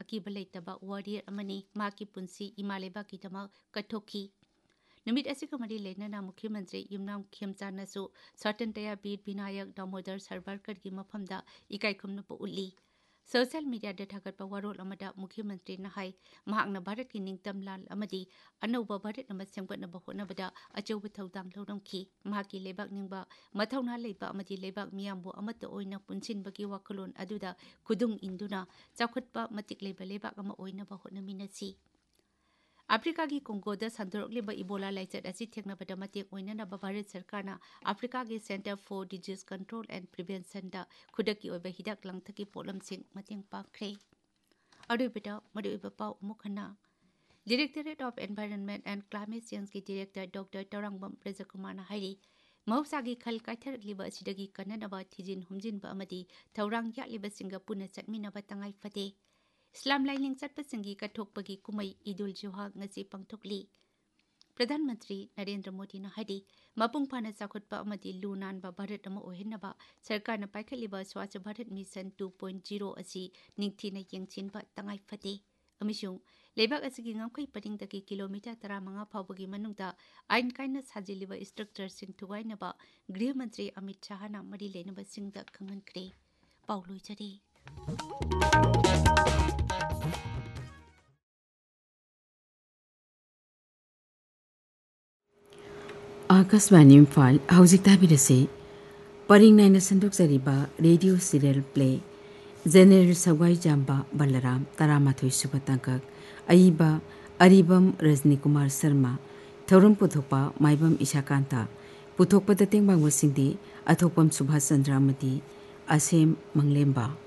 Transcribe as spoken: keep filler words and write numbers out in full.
Aqib लेतबा warrior अमनी माकी पुंसी इमा लेबाकीदमक कथोखी नुमित असिका मरी लेना मुख्यमंत्री युमनाम खेमचानसु स्वतंत्रया बीर विनायक दामोदर सरवारकर की मफमदा इकाईखुमनुप उल्ली सोशल मीडिया थागत वरोल मुख्यमंत्री नहाई भारत की निंगतम लाल अनौब भारत सेंगटनब होनबदा अचौब थौदांग लौरमखी लेबाक निंबा मथौना लेबा लेबाक मियामबु अमत ओइना पुनसिनबगी वाखलोन अदुदा खुदुंग इंदुना चाखुतपा मतिक लेबा लेबाक अमा ओइनबा होनमिनसी अफ्रीका की कोंगोदा संदोरकलिबा इबोला लाइचत असी थेंगनबदा मतेक ओइननबा भारत सरकारना अफ्रीका की centre for disease control and prevention दा खुदकी ओइबा हिदाक लांथकी पोलमसिंग मतेंग पाखरे अरुबदा मरुबा पाउ मुखना directorate of environment and climate change की डायरेक्टर डॉक्टर तौरंगबम प्रजाकुमारना हाइरी मौसागी खल काइथरकलिबा असिदगी कन्ननबा थिजिन हुमजिनबा अमदी थौरांग यालिबसिंगा पुनः चटमिनबा तंगाई फते इस्लाम लाइनिंग चटपसिंगी कथोकपगी कुमई ईदुल जुहा ngasi pangthokli प्रधानमंत्री नरेंद्र मोदी ने हाइदी मपुंग फाना चाखुतपा अमदी लू नानबा भारत अमा ओहिनबा सरकारना पाइखलिबा स्वच्छ Bharat mission two point zero असि निंगथिना यंगचिनबा तंगाई फते अमिसुंग लेबाक असigi ngamkhai paringdagi किलोमीटर thirty-five फावबगी मनुंगदा आइन काइना साजिलिबा स्ट्रक्चर सिंग थुगाइनबा गृह मंत्री अमित शाह ना मरी लेनबा सिंगदा खंगनख्रे पाउलोय जरी Akashvani Imphal हौजिक ताबिरसे purring Naina संदोकजरिबा radio serial play general Sawai जाम्बा बलराम तरामाथोई सुबा तांकक अइबा अरिबम रजनी कुमार शर्मा थौरम पुथोपा माइबम इशाकांता पुथोकपदा तेंबांगबसिंगदि अथोपम सुभाष चंद्र अमदी असेम मंगलेम्बा।